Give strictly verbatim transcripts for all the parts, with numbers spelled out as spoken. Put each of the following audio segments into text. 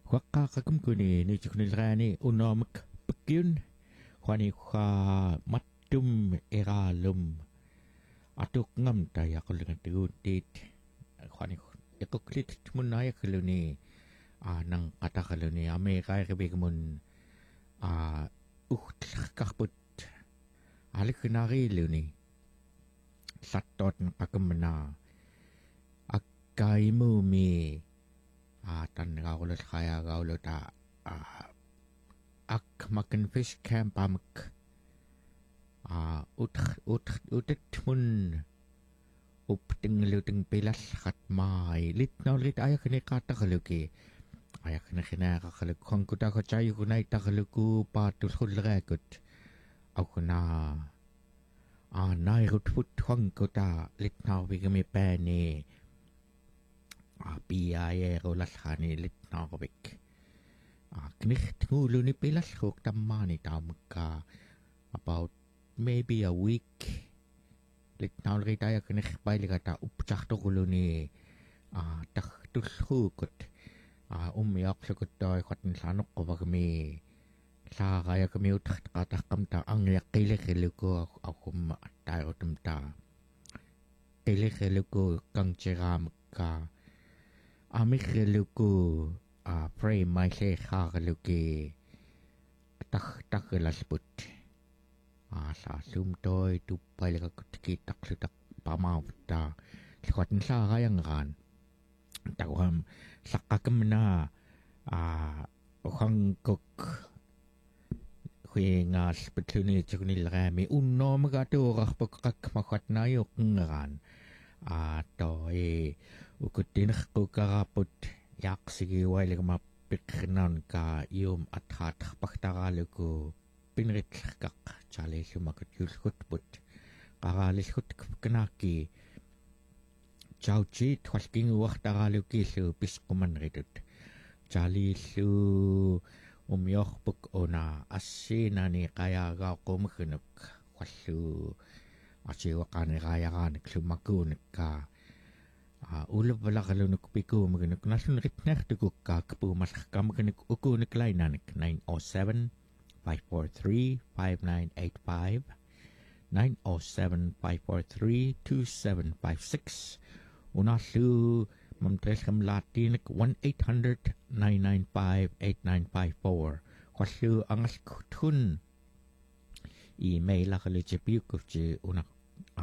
Huaqqaaqakumkuni niituknilraani unoomak pakkiun huani kha mattum eraalum atuqngam tayaqulngatiguutiit huani iquklit tmunnaayakkaluni aanang qataqaluni ameeqaarivikmun aa uhtlaqarput aliknaariiluni sattootn qakammana akkaimuumi aatanngaarulus qayaagauluta ak makan fish camp amak a ut ut utatmun uptingluting pilasqat mai litnaulit ayakni qaataqaluki ayakni khinaaqaqaluk khonkutakachayukunaitaqaluku paatulhulleraakut aukuna a nairut fut khonkuta litnauvigami paani a piayeerulasqani litnaarvik a knichtnguluni pilasquk tammaani taamukka about maybe a week litnaulit ayakni khpailigata upchartoruluni a tartulluukut a ummiaqlukut toi qatn saanoqquvagami saaqayakami utqataqamta angiaqqileqilluku aqum tairutumta qileqilluku kangchiraamakka amiqilluku a frame mai se xaaqaluki tak takilasput a sa sum toi tuppaileqakutki taqlutak pamaavta liqatn saaqayangaan tawam saqqakamna a khangkuk huingas betluni chunilrami unnoomagatuurarpuk qakmaqatnaayuqqngeraan a toi ukuttinerqukaraput yaaqsigiuailegama piqqinaan ka ium athaatqarpartaraaluku pinritlerkaq chaleellumakut yulskutput qaraalissut knaakki chauchi twalkinguartaraalukiillu pisqumanritut chaliillu umiorpuk una assiinani qayaagaaqqumagunuk qallu asiwaqaaneraayaraanik lumakuunakka a uluvvalaqalunuk pikuumagunuk nallunritnertukukka kapuumallerkamagunuk ukuunik lainanik nine oh seven five four three five nine eight five nine oh seven five four three two seven five six unallu mamtresam latinik one eight hundred nine nine five eight nine five four qallu angalkutun email aqalichipiukuvchi una a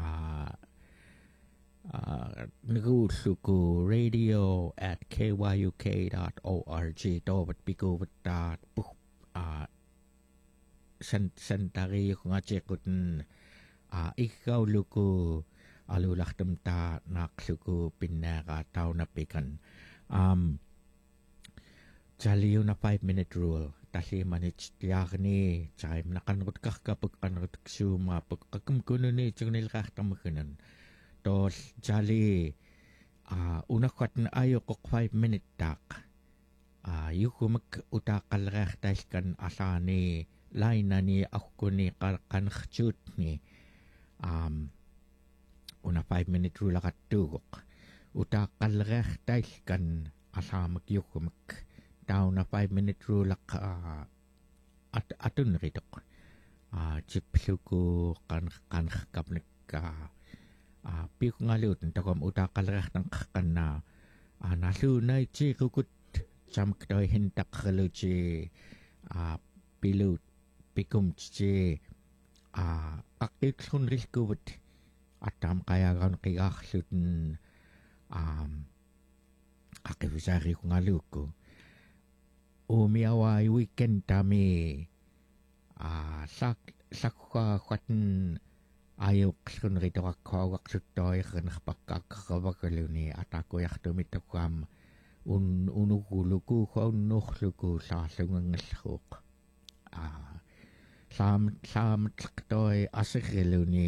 nagulluku radio at kyuk dot org tobat pikuvatta puh a san santari ngachekutn a ikkauluku alulahtamta naqluku pinnaqa taunapikan um chaliuna five minute rule tali manich tiagni chaim nakanrut kahkapuk kanrut ksuma puk kakumkununi chunilqartamakunan tos chali a unaqatn ayuq five minute taq a yukumak utaqalreartaiskan asani lainani akkuni qalqanrchutni um una five minute rule qattuuq utaqalreartaiskan asaamak yukumak tauna five minute rule at atunritoq a chipluku qan qanqapnikka a piqngaluutn takom utaqalreartan qanna a nallunai chiqukut chamktoi hintaqluchi a pilut pikumchi a aqitsunrilkuvut atam qayaagaun qigaarlutn um aqivusari kungaluku umiawai weekend tami a sak sakwa khatn ayuk sunritoqaqquagaqsuttoi qernerpaqaqaqavakaluni atakujartumitakam un unuguluku khonnorluku saallungangallruuq a sam sam tqtoi asirluni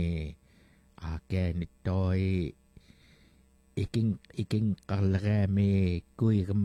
again toi iking iking qallereami kuigam